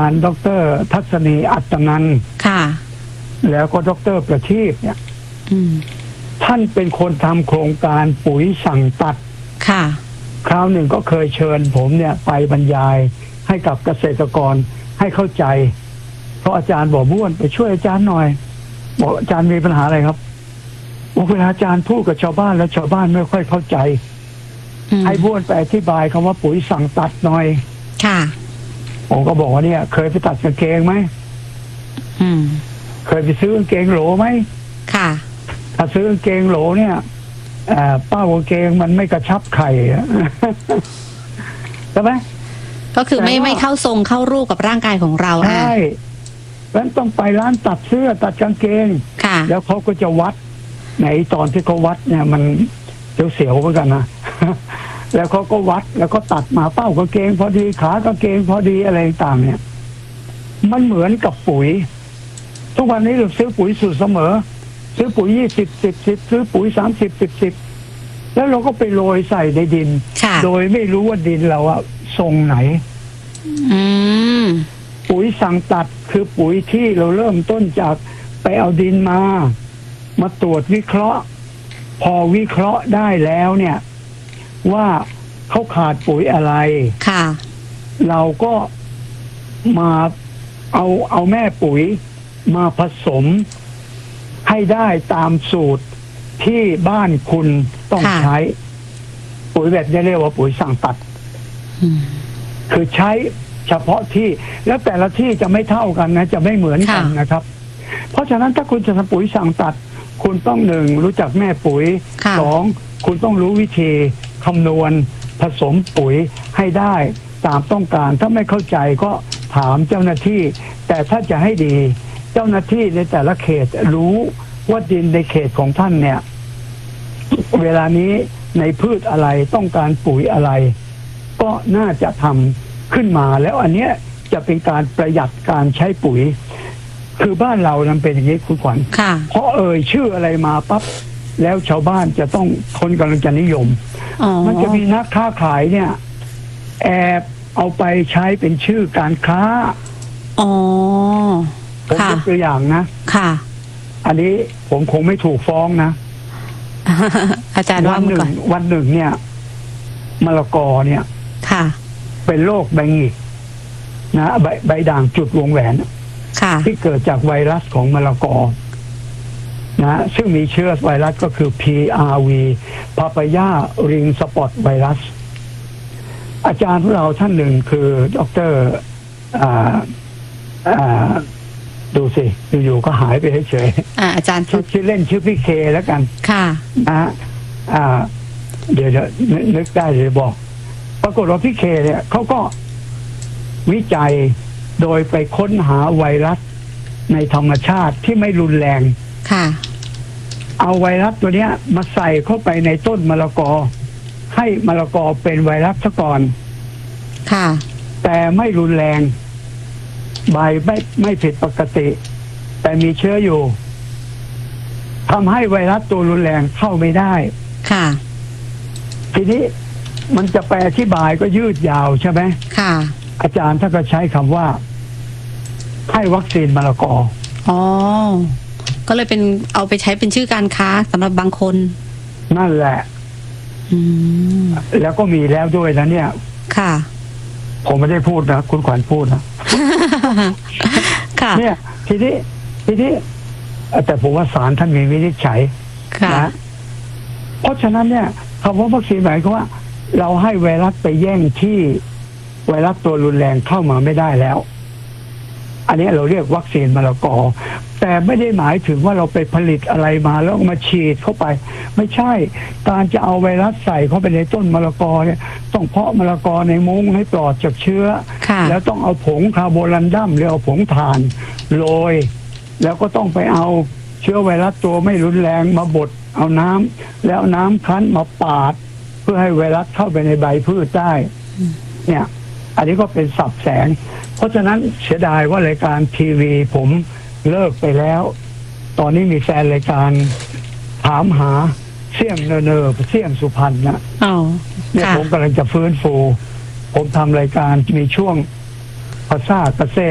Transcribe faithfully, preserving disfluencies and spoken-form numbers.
ารย์ดร.ทัศนีอัตนันท์ค่ะแล้วก็ดร.ประทีปเนี่ยท่านเป็นคนทำโครงการปุ๋ยสั่งตัดค่ะคราวหนึ่งก็เคยเชิญผมเนี่ยไปบรรยายให้กับเกษตรกรให้เข้าใจเพราะอาจารย์บอกบ้วนไปช่วยอาจารย์หน่อยบอกอาจารย์มีปัญหาอะไรครับบอกเวลาอาจารย์พูดกับชาวบ้านแล้วชาวบ้านไม่ค่อยเข้าใจให้บ้วนไปอธิบายคำว่าปุ๋ยสั่งตัดหน่อยค่ะผมก็บอกว่าเนี่ยเคยไปตัดกางเกงไหมเคยไปซื้อกางเกงโหลไหมค่ะถ้าซื้อกางเกงโหลเนี่ยเป้ากางเกงมันไม่กระชับไข่ใช่ไหมก็คือไม่ไม่เข้าทรงเข้ารูปกับร่างกายของเราใช่แล้วต้องไปร้านตัดเสื้อตัดกางเกงค่ะแล้วเขาก็จะวัดในตอนที่เขาวัดเนี่ยมันเสียวๆเหมือนกันนะแล้วเขาก็วัดแล้วก็ตัดมาเป้ากางเกงพอดีขากางเกงพอดีอะไรต่างเนี่ยมันเหมือนกับปุ๋ยทุกวันนี้เราซื้อปุ๋ยสูตรเสมอซื้อปุ๋ยยี่สิบสิบสิบซื้อปุ๋ยสามสิบสิบสิบแล้วเราก็ไปโรยใส่ในดินโดยไม่รู้ว่าดินเราอะทรงไหนปุ๋ยสั่งตัดคือปุ๋ยที่เราเริ่มต้นจากไปเอาดินมามาตรวจวิเคราะห์พอวิเคราะห์ได้แล้วเนี่ยว่าเขาขาดปุ๋ยอะไรค่ะเราก็มาเอาเอาแม่ปุ๋ยมาผสมให้ได้ตามสูตรที่บ้านคุณต้องใช้ปุ๋ยแบบนี้เรียกว่าปุ๋ยสั่งตัดคือใช้เฉพาะที่แล้วแต่ละที่จะไม่เท่ากันนะจะไม่เหมือนกันนะครับเพราะฉะนั้นถ้าคุณจะทำปุ๋ยสั่งตัดคุณต้องหนึ่งรู้จักแม่ปุ๋ยสองคุณต้องรู้วิธีคำนวณผสมปุ๋ยให้ได้ตามต้องการถ้าไม่เข้าใจก็ถามเจ้าหน้าที่แต่ถ้าจะให้ดีเจ้าหน้าที่ในแต่ละเขตรู้ว่าดินในเขตของท่านเนี่ยเวลานี้ในพืชอะไรต้องการปุ๋ยอะไรก็น่าจะทำขึ้นมาแล้วอันเนี้ยจะเป็นการประหยัดการใช้ปุ๋ยคือบ้านเรานั้นเป็นอย่างนี้คุณขวัญเพราะเอ่ยชื่ออะไรมาปั๊บแล้วชาวบ้านจะต้องคนกำลังจะนิยมมันจะมีนักค้าขายเนี่ยแอบเอาไปใช้เป็นชื่อการค้าอ๋อผมยกตัวอย่างนะค่ะอันนี้ผมคงไม่ถูกฟ้องนะอาจารย์ว่าวันหนึ่งวันหนึ่งเนี่ยมะละกอเนี่ยค่ะเป็นโรคใบหงิกนะใบใบด่างจุดวงแหวนที่เกิดจากไวรัสของมะละกอนะซึ่งมีเชื้อไวรัสก็คือ พี อาร์ วี Papaya Ring Spot Virus อาจารย์ของเราท่านหนึ่งคือดร.อ่าอ่าดูสิอยู่ๆก็หายไปเฉยๆอาจารย์ชื่อเล่นชื่อพี่เคแล้วกันค่ะนะอ่าเดี๋ยวจะนึกได้เลยบอกปรากฏว่าพี่เคเนี่ยเขาก็วิจัยโดยไปค้นหาไวรัสในธรรมชาติที่ไม่รุนแรงค่ะเอาไวรัสตัวเนี้ยมาใส่เข้าไปในต้นมะละกอให้มะละกอเป็นไวรัสซะก่อนค่ะแต่ไม่รุนแรงใบไม่ไม่ผิดปกติแต่มีเชื้ออยู่ทำให้ไวรัสตัวรุนแรงเข้าไม่ได้ค่ะทีนี้มันจะไปอธิบายก็ยืดยาวใช่ไหมค่ะอาจารย์ท่านก็ใช้คำว่าให้วัคซีนมะละกออ๋อก็เลยเป็นเอาไปใช้เป็นชื่อการค้าสำหรับบางคนนั่นแหละแล้วก็มีแล้วด้วยนะเนี่ยค่ะผมไม่ได้พูดนะคุณขวัญพูดนะค่ะเนี่ยทีนี้ทีนี้แต่ผมว่าศาลท่านมีวินิจฉัยนะเพราะฉะนั้นเนี่ยคำว่าวัคซีนหมายความว่าเราให้ไวรัสไปแย่งที่ไวรัสตัวรุนแรงเข้ามาไม่ได้แล้วอันนี้เราเรียกวัคซีนมะละกอแต่ไม่ได้หมายถึงว่าเราไปผลิตอะไรมาแล้วมาฉีดเข้าไปไม่ใช่การจะเอาไวรัสใส่เข้าไปในต้นมะละกอเนี่ยต้องเพาะมะละกอในมุ้งให้ปลอดจากเชื้อแล้วต้องเอาผงคาร์โบลันดัมหรือเอาผงถ่านโรยแล้วก็ต้องไปเอาเชื้อไวรัสตัวไม่รุนแรงมาบดเอาน้ำแล้วน้ำคั้นมาปาดเพื่อให้ไวรัสเข้าไปในใบพืชได้เนี่ยอันนี้ก็เป็นสับแสงเพราะฉะนั้นเสียดายว่ารายการทีวีผมเลิกไปแล้วตอนนี้มีแฟนรายการถามหาเสี่ยงเนอเนอเสี่ยงสุพรรณนะเนี่ยผมกำลังจะฟื้นฟูผมทำรายการมีช่วงภาษาเกษตร